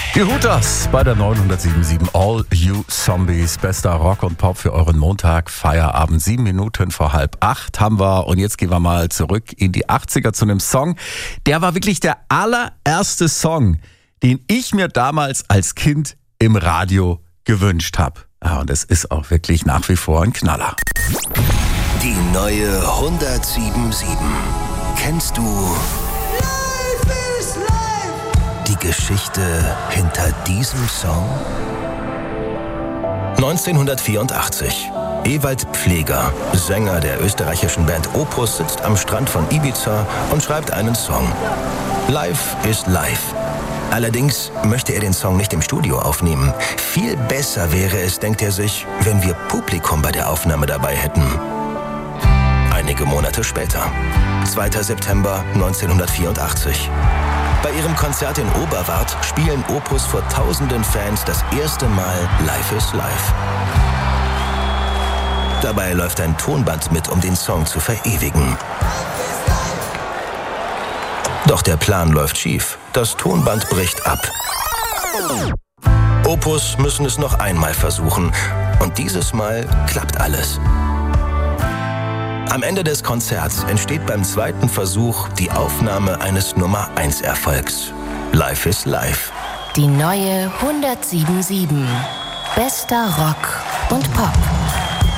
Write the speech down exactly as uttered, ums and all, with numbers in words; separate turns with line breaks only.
Die Hooters bei der neunhundertsiebenundsiebzig All You Zombies. Bester Rock und Pop für euren Montag. Feierabend. Sieben Minuten vor halb acht haben wir. Und jetzt gehen wir mal zurück in die achtziger zu einem Song. Der war wirklich der allererste Song, den ich mir damals als Kind im Radio gewünscht habe. Ja, und es ist auch wirklich nach wie vor ein Knaller.
Die neue hundertsiebenundsiebzig. Kennst du die Geschichte hinter diesem Song? neunzehnhundertvierundachtzig. Ewald Pfleger, Sänger der österreichischen Band Opus, sitzt am Strand von Ibiza und schreibt einen Song. Life is Life. Allerdings möchte er den Song nicht im Studio aufnehmen. Viel besser wäre es, denkt er sich, wenn wir Publikum bei der Aufnahme dabei hätten. Einige Monate später, zweiter September neunzehnhundertvierundachtzig. Bei ihrem Konzert in Oberwart spielen Opus vor tausenden Fans das erste Mal Life is Life. Dabei läuft ein Tonband mit, um den Song zu verewigen. Doch der Plan läuft schief. Das Tonband bricht ab. Opus müssen es noch einmal versuchen. Und dieses Mal klappt alles. Am Ende des Konzerts entsteht beim zweiten Versuch die Aufnahme eines Nummer eins Erfolgs. Life is Life.
Die neue hundertsiebenundsiebzig. Bester Rock und Pop.